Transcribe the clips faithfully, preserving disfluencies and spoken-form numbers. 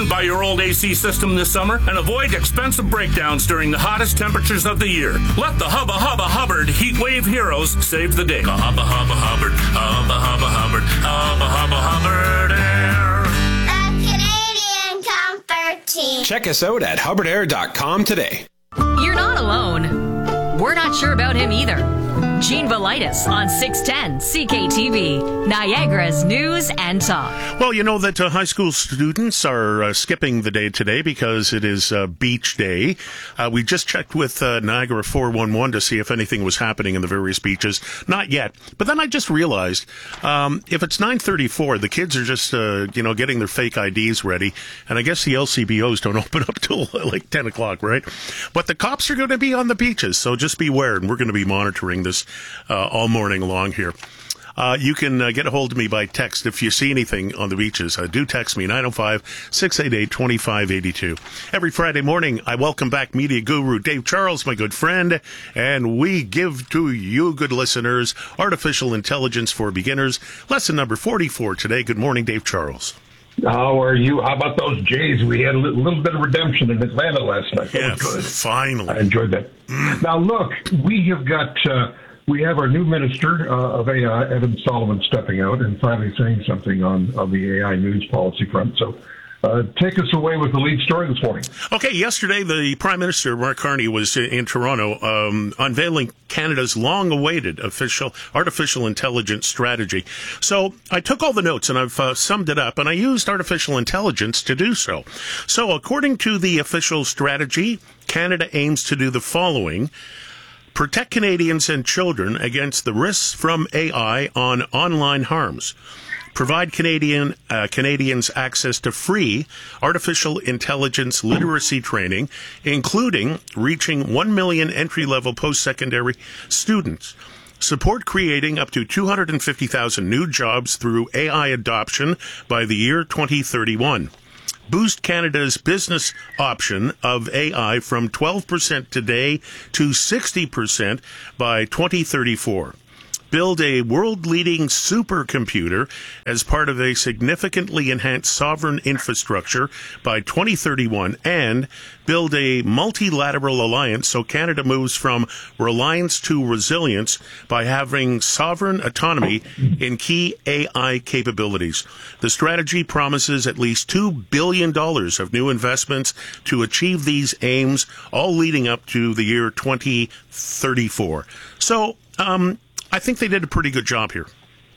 Don't buy your old A C system this summer and avoid expensive breakdowns during the hottest temperatures of the year. Let the Hubba Hubba Hubbard Heat Wave Heroes save the day. Hubba Hubba Hubbard, Hubba Hubba Hubbard, Hubba Hubba Hubbard Air. The Canadian Comfort Team. Check us out at hubbard air dot com today. You're not alone. We're not sure about him either. Gene Velitis on six ten C K T V, Niagara's News and Talk. Well, you know that uh, high school students are uh, skipping the day today because it is uh, beach day. Uh, we just checked with uh, Niagara four one one to see if anything was happening in the various beaches. Not yet. But then I just realized um, if it's nine thirty-four, the kids are just, uh, you know, getting their fake I Ds ready. And I guess the L C B Os don't open up till like ten o'clock, right? But the cops are going to be on the beaches, so just beware. And we're going to be monitoring this Uh, all morning long here. Uh, you can uh, get a hold of me by text if you see anything on the beaches. Uh, do text me, nine oh five, six eight eight, two five eight two. Every Friday morning, I welcome back media guru Dave Charles, my good friend, and we give to you, good listeners, Artificial Intelligence for Beginners, lesson number forty-four today. Good morning, Dave Charles. How are you? How about those Jays? We had a little, little bit of redemption in Atlanta last night. That Yeah, was good. finally. I enjoyed that. Mm. Now, look, we have got... Uh, We have our new minister uh, of A I, Evan Solomon, stepping out and finally saying something on, on the A I news policy front. So uh, take us away with the lead story this morning. Okay, yesterday the Prime Minister, Mark Carney, was in Toronto um, unveiling Canada's long-awaited official artificial intelligence strategy. So I took all the notes and I've uh, summed it up, and I used artificial intelligence to do so. So according to the official strategy, Canada aims to do the following: protect Canadians and children against the risks from A I on online harms. Provide Canadian uh, Canadians access to free artificial intelligence literacy training, including reaching one million entry-level post-secondary students. Support creating up to two hundred fifty thousand new jobs through A I adoption by the year twenty thirty-one. Boost Canada's business option of A I from twelve percent today to sixty percent by twenty thirty-four. Build a world-leading supercomputer as part of a significantly enhanced sovereign infrastructure by twenty thirty-one, and build a multilateral alliance so Canada moves from reliance to resilience by having sovereign autonomy in key A I capabilities. The strategy promises at least two billion dollars of new investments to achieve these aims, all leading up to the year twenty thirty-four. So, um... I think they did a pretty good job here.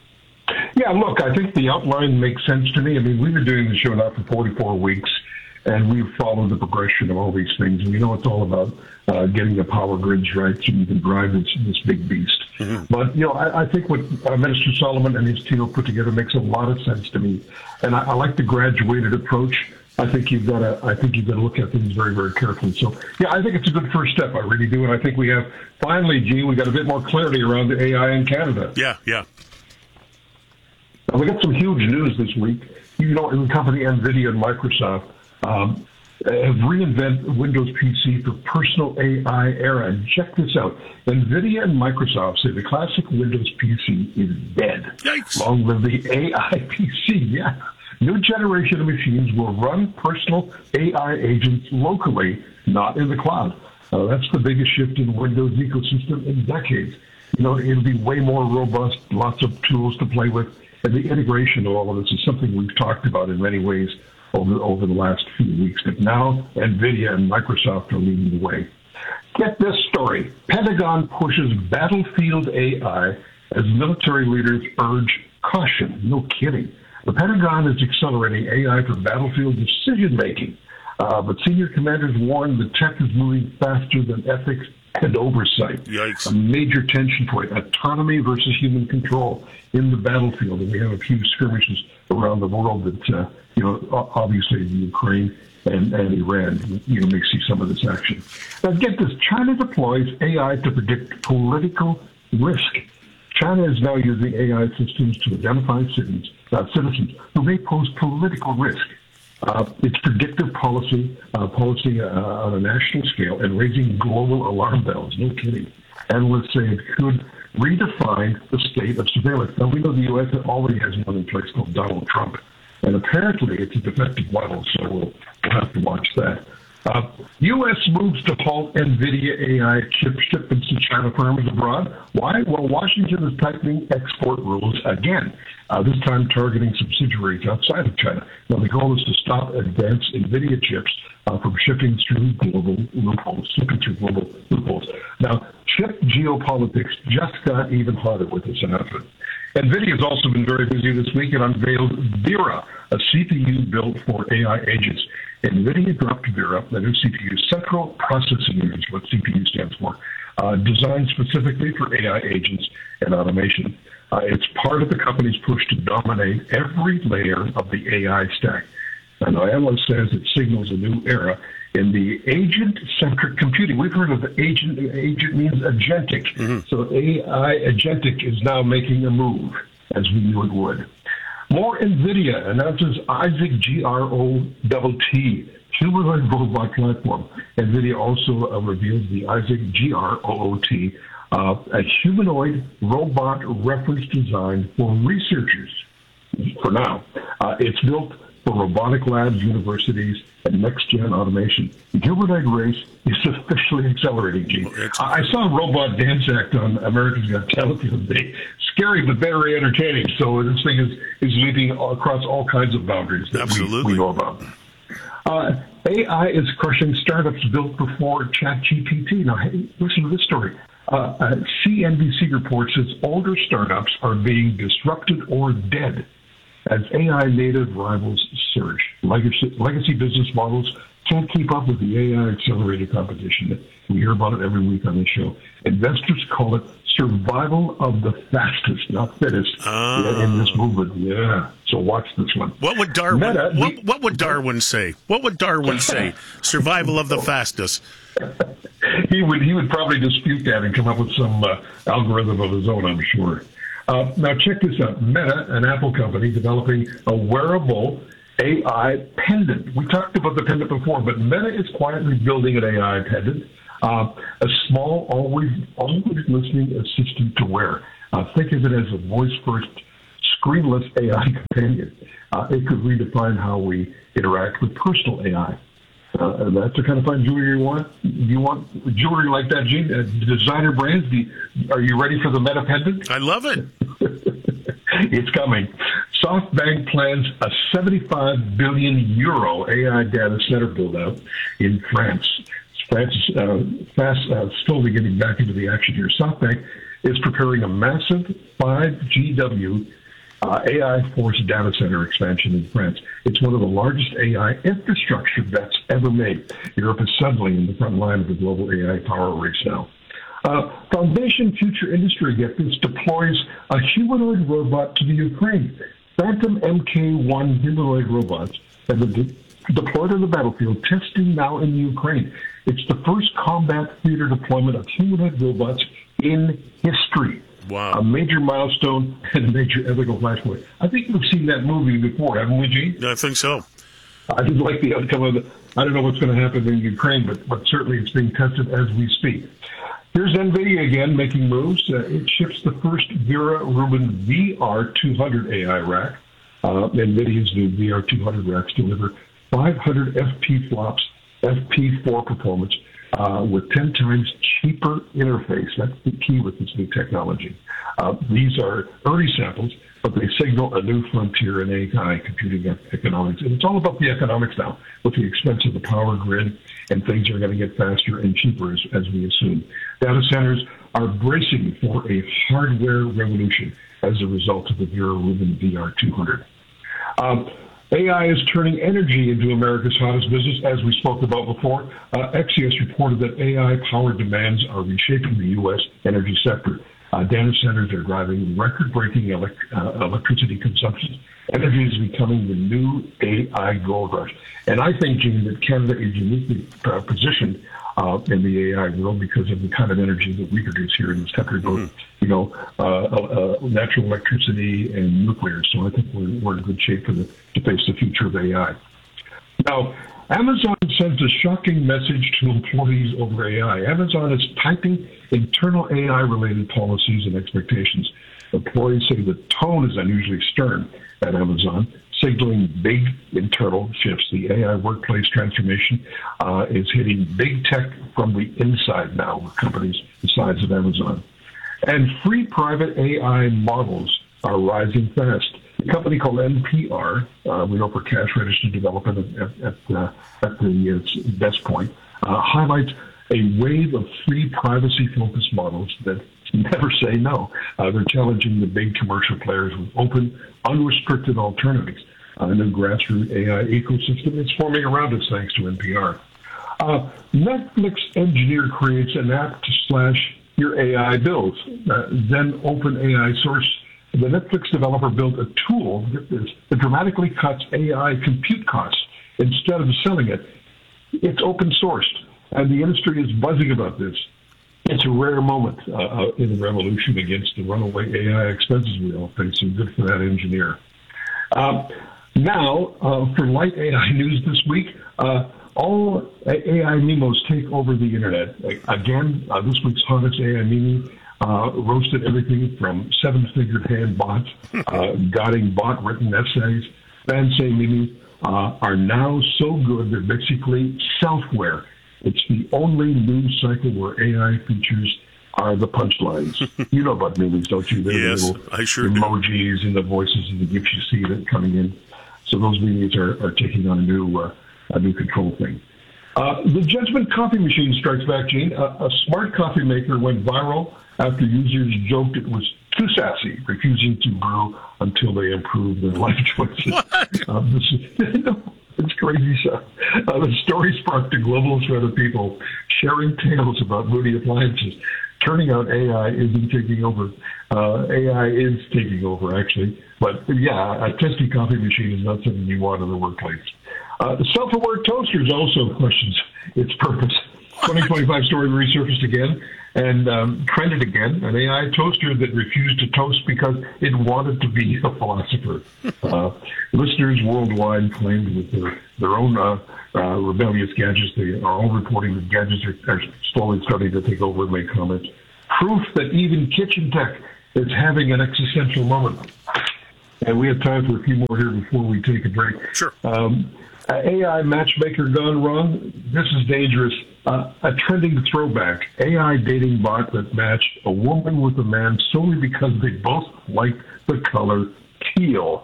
Yeah, look, I think the outline makes sense to me. I mean, we've been doing the show now for forty-four weeks, and we've followed the progression of all these things. And we know it's all about uh, getting the power grids right so you can drive this, this big beast. Mm-hmm. But, you know, I, I think what uh, Minister Solomon and his team put together makes a lot of sense to me. And I, I like the graduated approach. I think you've got to. I think you've got to look at things very, very carefully. So, yeah, I think it's a good first step. I really do, and I think we have finally, Gene, we got a bit more clarity around the A I in Canada. Yeah, yeah. Now, we got some huge news this week. You know, the company NVIDIA and Microsoft um, have reinvented Windows P C for personal A I era. And check this out: NVIDIA and Microsoft say the classic Windows P C is dead. Yikes. Long live the A I P C. Yeah. New generation of machines will run personal A I agents locally, not in the cloud. Uh, that's the biggest shift in the Windows ecosystem in decades. You know, it'll be way more robust, lots of tools to play with, and the integration of all of this is something we've talked about in many ways over, over the last few weeks. But now NVIDIA and Microsoft are leading the way. Get this story. Pentagon pushes battlefield A I as military leaders urge caution. No kidding. The Pentagon is accelerating A I for battlefield decision-making, uh, but senior commanders warn the tech is moving faster than ethics and oversight. Yikes. A major tension point, autonomy versus human control in the battlefield. And we have a few skirmishes around the world that, uh, you know, obviously the Ukraine and, and Iran, you know, may see some of this action. Now, get this. China deploys A I to predict political risk. China is now using A I systems to identify citizens, uh, citizens who may pose political risk. Uh, it's predictive policy, uh, policy uh, on a national scale, and raising global alarm bells. No kidding. Analysts say it could redefine the state of surveillance. Now, we know the U S already has one in place called Donald Trump. And apparently it's a defective model, so we'll, we'll have to watch that. Uh, U S moves to halt NVIDIA A I chip shipments to China firms abroad. Why? Well, Washington is tightening export rules again, uh, this time targeting subsidiaries outside of China. Now, the goal is to stop advanced NVIDIA chips uh, from shipping through global loopholes, slipping through global loopholes. Now, chip geopolitics just got even hotter with this announcement. NVIDIA has also been very busy this week and unveiled Vera, a C P U built for A I agents. NVIDIA dropped Vera, the new C P U, Central Processing Unit is what C P U stands for, uh, designed specifically for A I agents and automation. Uh, it's part of the company's push to dominate every layer of the A I stack. And the analyst says it signals a new era in the agent-centric computing. We've heard of the agent. Agent means agentic. Mm-hmm. So A I agentic is now making a move, as we knew it would. More NVIDIA announces Isaac G R O T T, humanoid robot platform. NVIDIA also uh, reveals the Isaac G R O T, uh, a humanoid robot reference design for researchers. For now, uh, it's built for robotic labs, universities, and next-gen automation. The humanoid race is officially accelerating, Gene. I saw a robot dance act on America's Got Talent the other day. Scary, but very entertaining. So this thing is, is leaping across all kinds of boundaries that we, we know about. Uh, A I is crushing startups built before ChatGPT. Now, hey, listen to this story. Uh, uh, C N B C reports says older startups are being disrupted or dead as A I native rivals surge. Legacy, legacy business models can't keep up with the A I accelerated competition. We hear about it every week on the show. Investors call it survival of the fastest, not fittest, oh. in this movement. Yeah. So watch this one. What would Darwin? Meta, what, the, what would Darwin say? What would Darwin say? Survival of the fastest. he would. He would probably dispute that and come up with some uh, algorithm of his own, I'm sure. Uh, now check this out. Meta, an Apple company, developing a wearable A I pendant. We talked about the pendant before, but Meta is quietly building an A I pendant. Uh, a small, always, always listening assistant to wear. Uh, think of it as a voice-first, screenless A I companion. Uh, it could redefine how we interact with personal A I. Uh, and that's the kind of fine jewelry you want. You want jewelry like that, Gene? Uh, designer brands. The, are you ready for the Meta pendant? I love it. It's coming. SoftBank plans a seventy-five billion euro A I data center build-out in France. France is uh, fast, uh, slowly getting back into the action here. SoftBank is preparing a massive five G W uh, A I Force data center expansion in France. It's one of the largest A I infrastructure bets ever made. Europe is suddenly in the front line of the global A I power race now. Uh, Foundation Future Industry, get this, deploys a humanoid robot to the Ukraine. Phantom M K one humanoid robots have been de- deployed on the battlefield, testing now in the Ukraine. It's the first combat theater deployment of humanoid robots in history. Wow. A major milestone and a major ethical flashpoint. I think we've seen that movie before, haven't we, Gene? I think so. I didn't like the outcome of it. I don't know what's going to happen in Ukraine, but, but certainly it's being tested as we speak. Here's NVIDIA again making moves. Uh, it ships the first Vera Rubin V R two hundred A I rack. Uh, NVIDIA's new V R two hundred racks deliver five hundred F P flops, F P four performance, uh, with ten times cheaper interface. That's the key with this new technology. Uh, these are early samples, but they signal a new frontier in A I computing economics. And it's all about the economics now, with the expense of the power grid, and things are going to get faster and cheaper, as, as we assume. Data centers are bracing for a hardware revolution as a result of the Vera Rubin V R two hundred. Um, A I is turning energy into America's hottest business, as we spoke about before. Uh, Axios reported that A I power demands are reshaping the U S energy sector. Uh, data centers are driving record-breaking elect- uh, electricity consumption. Energy is becoming the new A I gold rush. And I think, Gene, that Canada is uniquely uh, positioned uh, in the A I world because of the kind of energy that we produce here in this country, both, mm-hmm. you know, uh, uh, natural electricity and nuclear. So I think we're, we're in good shape for the, to face the future of A I. Now, Amazon sends a shocking message to employees over A I. Amazon is typing internal A I-related policies and expectations. Employees say the tone is unusually stern at Amazon, signaling big internal shifts. The A I workplace transformation uh, is hitting big tech from the inside now with companies the size of Amazon. And free private A I models are rising fast. A company called N P R, uh, we know for Cash Register Development at, at, uh, at the uh, best point, uh, highlights a wave of free privacy-focused models that never say no. Uh, they're challenging the big commercial players with open, unrestricted alternatives. Uh, a new grassroots A I ecosystem is forming around us thanks to N P R. Uh, Netflix engineer creates an app to slash your A I bills. Uh, then open A I source. The Netflix developer built a tool that dramatically cuts A I compute costs instead of selling it. It's open sourced, and the industry is buzzing about this. It's a rare moment uh, in the revolution against the runaway A I expenses we all face, and good for that engineer. Uh, now, uh, for light A I news this week, uh, all A I Memos take over the internet. Again, uh, this week's hottest A I Meme uh, roasted everything from seven-figured hand bots, uh, guiding bot-written essays. Fansay memes uh, are now so good they're basically self-aware. It's the only news cycle where A I features are the punchlines. You know about memes, don't you? They're yes, the little I sure emojis do. And the voices and the gifs you see that coming in. So those memes are, are taking on a new uh, a new control thing. Uh, the Judgment coffee machine strikes back, Gene. A, a smart coffee maker went viral after users joked it was too sassy, refusing to brew until they improve their life choices. What? Uh, this is, no, it's crazy stuff. Uh, the story sparked a global thread of people sharing tales about moody appliances. Turning out A I isn't taking over. Uh, A I is taking over, actually. But, yeah, a testy coffee machine is not something you want in the workplace. Uh, the self-aware toasters also questions its purpose. twenty twenty-five story resurfaced again and um, trended again. An A I toaster that refused to toast because it wanted to be a philosopher. Uh, listeners worldwide claimed with their, their own uh, uh, rebellious gadgets, they are all reporting that gadgets are, are slowly starting to take over and make comments. Proof that even kitchen tech is having an existential moment. And we have time for a few more here before we take a break. Sure. Um, A I matchmaker gone wrong. This is dangerous. Uh, a trending throwback. A I dating bot that matched a woman with a man solely because they both liked the color teal.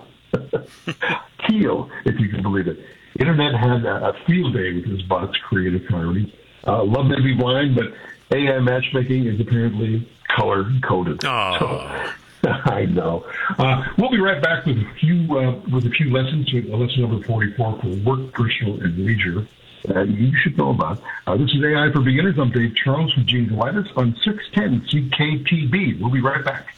Teal, if you can believe it. Internet had a, a field day with this bot's creative priorities. Uh, love may be blind, but A I matchmaking is apparently color-coded. Oh. So, I know. Uh, we'll be right back with a few uh, with a few lessons. Lesson number forty-four for work, personal, and leisure. Uh, you should know about. Uh, this is A I for Beginners. I'm Dave Charles with Gene Velitis on six ten C K T B. We'll be right back.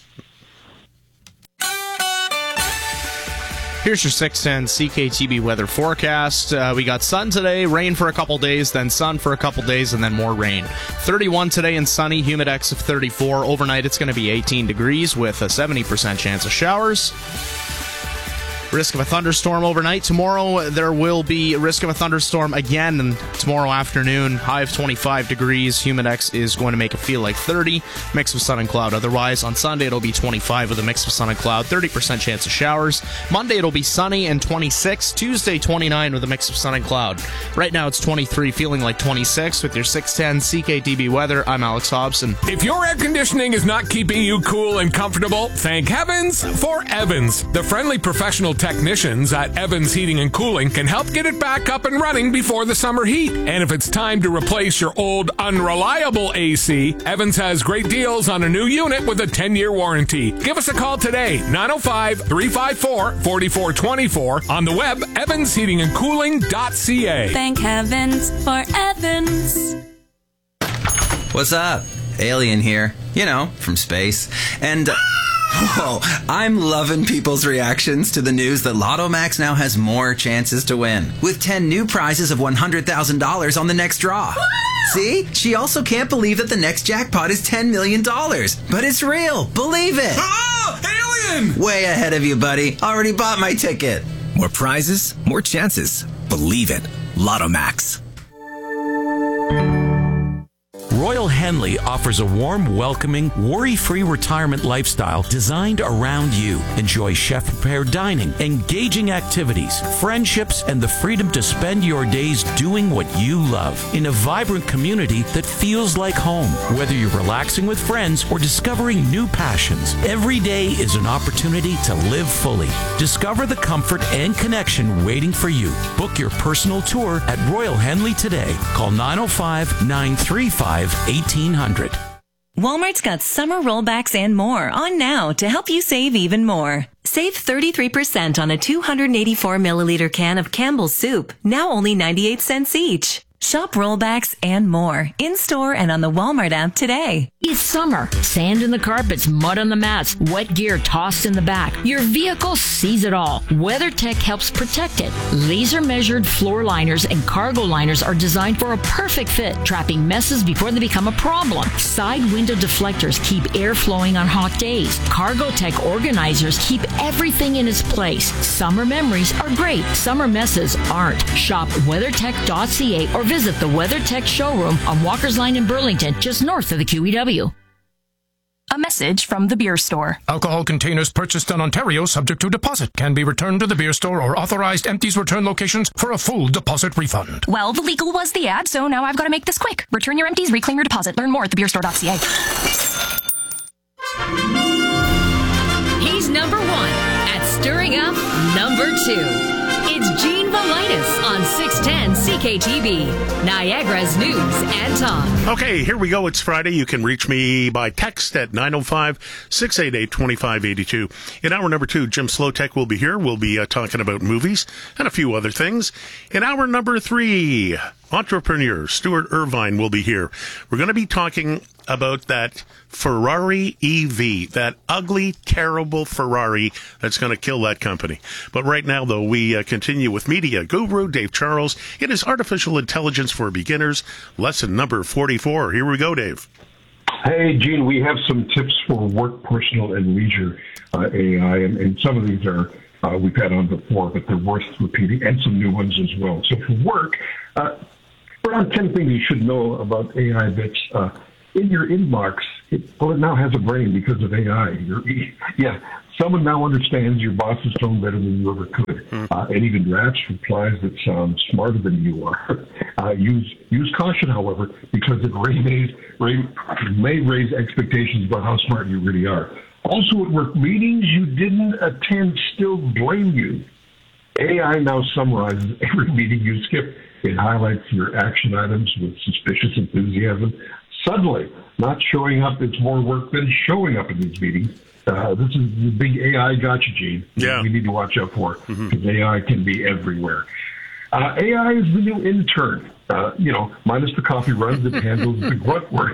Here's your six ten C K T B weather forecast. Uh, we got sun today, rain for a couple days, then sun for a couple days, and then more rain. thirty-one today and sunny, humidex of thirty-four. Overnight, it's going to be eighteen degrees with a seventy percent chance of showers. Risk of a thunderstorm overnight. Tomorrow, there will be a risk of a thunderstorm again and tomorrow afternoon. High of twenty-five degrees. Humidex is going to make it feel like thirty. Mix of sun and cloud. Otherwise, on Sunday, it'll be twenty-five with a mix of sun and cloud. thirty percent chance of showers. Monday, it'll be sunny and twenty-six. Tuesday, twenty-nine with a mix of sun and cloud. Right now, it's twenty-three, feeling like twenty-six. With your six ten C K T B weather, I'm Alex Hobson. If your air conditioning is not keeping you cool and comfortable, thank heavens for Evans. The friendly professional technicians at Evans Heating and Cooling can help get it back up and running before the summer heat. And if it's time to replace your old, unreliable A C, Evans has great deals on a new unit with a ten-year warranty. Give us a call today, nine oh five, three five four, four four two four, on the web, evans heating and cooling dot c a. Thank heavens for Evans. What's up? Alien here. You know, from space. And... Whoa, I'm loving people's reactions to the news that Lotto Max now has more chances to win, with ten new prizes of one hundred thousand dollars on the next draw. See? She also can't believe that the next jackpot is ten million dollars. But it's real. Believe it. Oh, alien! Way ahead of you, buddy. Already bought my ticket. More prizes, more chances. Believe it. Lotto Max. Royal Henley offers a warm, welcoming, worry-free retirement lifestyle designed around you. Enjoy chef-prepared dining, engaging activities, friendships, and the freedom to spend your days doing what you love in a vibrant community that feels like home. Whether you're relaxing with friends or discovering new passions, every day is an opportunity to live fully. Discover the comfort and connection waiting for you. Book your personal tour at Royal Henley today. Call nine oh five, nine three five, eighteen hundred. Walmart's got summer rollbacks and more on now to help you save even more. Save thirty-three percent on a two hundred eighty-four milliliter can of Campbell's soup, now only ninety-eight cents each. Shop rollbacks and more in-store and on the Walmart app today. It's summer. Sand in the carpets, mud on the mats, wet gear tossed in the back. Your vehicle sees it all. WeatherTech helps protect it. Laser-measured floor liners and cargo liners are designed for a perfect fit, trapping messes before they become a problem. Side window deflectors keep air flowing on hot days. CargoTech organizers keep everything in its place. Summer memories are great. Summer messes aren't. Shop weathertech dot c a or visit the WeatherTech showroom on Walker's Line in Burlington, just north of the Q E W. A message from the beer store. Alcohol containers purchased in Ontario subject to deposit can be returned to the beer store or authorized empties return locations for a full deposit refund. Well, the legal was the ad, so now I've got to make this quick. Return your empties, reclaim your deposit. Learn more at the beer store dot c a. He's number one at stirring up number two. It's Gene Velitis on six ten C K T V, Niagara's News and Talk. Okay, here we go. It's Friday. You can reach me by text at nine oh five, six eight eight, two five eight two. In hour number two, Jim Slotek will be here. We'll be uh, talking about movies and a few other things. In hour number three, entrepreneur Stuart Irvine will be here. We're going to be talking about that Ferrari E V, that ugly, terrible Ferrari that's going to kill that company. But right now, though, we uh, continue with media guru Dave Charles. It is Artificial Intelligence for Beginners, lesson number forty-four. Here we go, Dave. Hey, Gene, we have some tips for work, personal, and leisure uh, A I, and, and some of these are uh, we've had on before, but they're worth repeating, and some new ones as well. So for work, uh, around ten things you should know about A I that's uh, in your inbox. It, well, it now has a brain because of A I. You're, yeah, someone now understands your boss's tone better than you ever could, uh, and even drafts replies that sound smarter than you are. Uh, use use caution, however, because it may raise, may raise expectations about how smart you really are. Also, at work, meetings you didn't attend still blame you. A I now summarizes every meeting you skip. It highlights your action items with suspicious enthusiasm. Suddenly, not showing up is more work than showing up in these meetings. Uh, this is the big A I gotcha, Gene. Yeah. We need to watch out for because mm-hmm. A I can be everywhere. Uh, A I is the new intern. Uh, you know, minus the coffee runs, it handles the grunt work.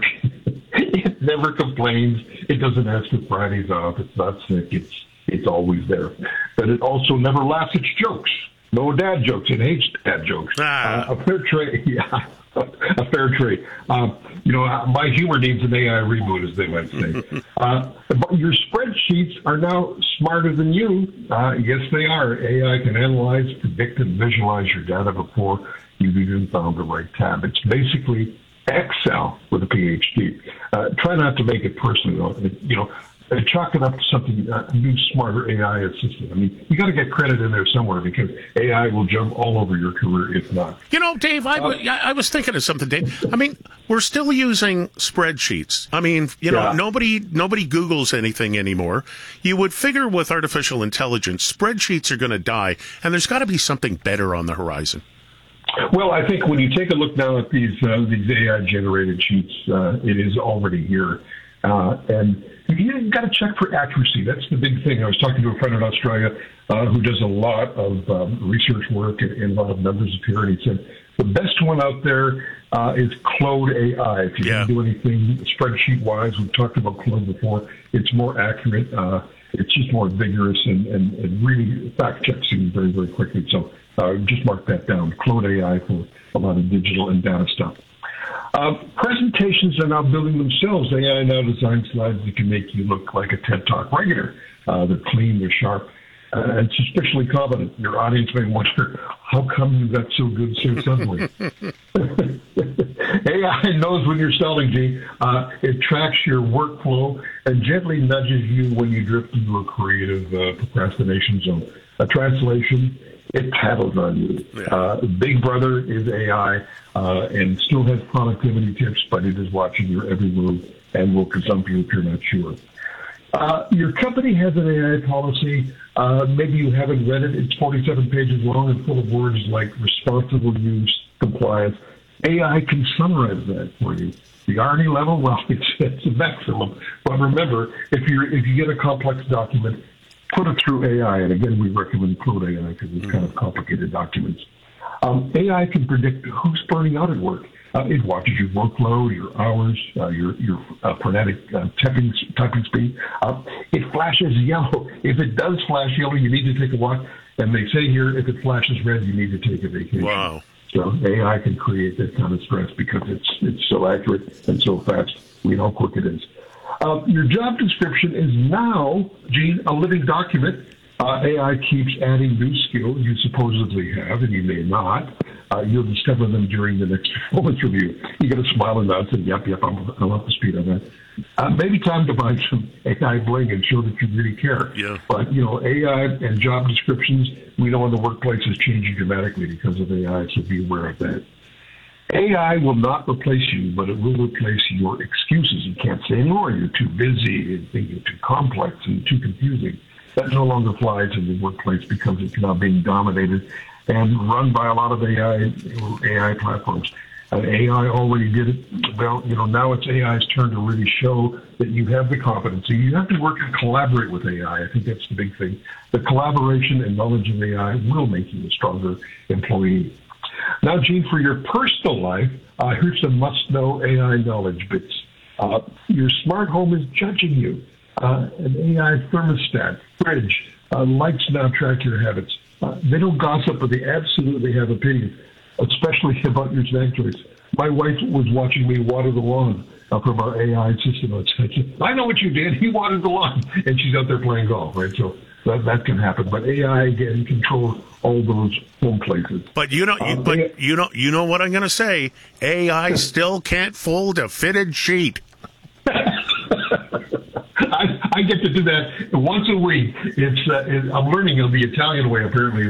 It never complains. It doesn't ask for Fridays off. It's not sick. It's it's always there. But it also never laughs at jokes. No dad jokes. It hates dad jokes. Ah. Uh, a fair trade. Yeah. A fair trade. Uh, you know, my humor needs an A I reboot, as they might say. uh, but your spreadsheets are now smarter than you. Uh, yes, they are. A I can analyze, predict, and visualize your data before you've even found the right tab. It's basically Excel with a P H D. Uh, try not to make it personal. You know, uh, chalk it up to something, uh, a new, smarter A I assistant. I mean, you got to get credit in there somewhere because A I will jump all over your career if not. You know, Dave, I, w- I was thinking of something, Dave. I mean, we're still using spreadsheets. I mean, you know, yeah. nobody nobody Googles anything anymore. You would figure with artificial intelligence, spreadsheets are going to die, and there's got to be something better on the horizon. Well, I think when you take a look now at these uh, these A I-generated sheets, uh, it is already here. Uh, and you've got to check for accuracy. That's the big thing. I was talking to a friend in Australia uh, who does a lot of um, research work and, and a lot of numbers appear, and he said the best one out there uh, is Claude A I. If you yeah. can do anything spreadsheet-wise, we've talked about Claude before, it's more accurate. Uh, it's just more vigorous and, and, and really fact-checks things very, very quickly. So uh, just mark that down, Claude A I for a lot of digital and data stuff. Uh, presentations are now building themselves. A I now designs slides that can make you look like a TED Talk regular. Uh, they're clean, they're sharp, uh, and suspiciously competent. Your audience may wonder, how come you got so good so suddenly? A A I knows when you're selling, Gene. Uh, it tracks your workflow and gently nudges you when you drift into a creative uh, procrastination zone. A translation, it tattles on you. Yeah. Uh, Big Brother is A I uh, and still has productivity tips, but it is watching your every move and will consult you if you're not sure. Uh, your company has an A I policy. Uh, maybe you haven't read it. It's forty-seven pages long and full of words like responsible use, compliance. A I can summarize that for you. The irony level, well, it's, it's a maximum. But remember, if you if you get a complex document, put it through A I. And again, we recommend Claude A I because it's mm-hmm. kind of complicated documents. Um, A I can predict who's burning out at work. Uh, it watches your workload, your hours, uh, your your uh, frenetic uh, typing typing speed. Uh, it flashes yellow. If it does flash yellow, you need to take a walk. And they say here, if it flashes red, you need to take a vacation. Wow. So A I can create that kind of stress because it's it's so accurate and so fast. We know how quick it is. Uh, your job description is now, Gene, a living document. Uh, A I keeps adding new skills you supposedly have, and you may not. Uh, you'll discover them during the next performance review. You got to smile and nod and say, yep, yep, I'm, I'm up to speed on that. Uh, maybe time to buy some A I bling and show that you really care. Yeah. But, you know, A I and job descriptions, we know in the workplace is changing dramatically because of A I, so be aware of that. A I will not replace you, but it will replace your excuses. You can't say anymore. You're too busy, and things are too complex and too confusing. That no longer flies in the workplace because it's now being dominated and run by a lot of A I A I platforms. Uh, A I already did it. Well, you know, now it's A I's turn to really show that you have the competency. You have to work and collaborate with A I. I think that's the big thing. The collaboration and knowledge of A I will make you a stronger employee. Now, Gene, for your personal life, uh, here's some must-know A I knowledge bits. Uh, your smart home is judging you. Uh, an A I thermostat, fridge, uh, lights now track your habits. Uh, they don't gossip, but they absolutely have opinions, especially about your snack choice. My wife was watching me water the lawn uh, from our A I system. I know what you did. He watered the lawn, and she's out there playing golf, right? So that that can happen. But A I again controls all those home places. But you know, uh, but A I, you know, you know what I'm going to say. A I still can't fold a fitted sheet. I, I get to do that once a week. It's uh, it, I'm learning the Italian way, apparently.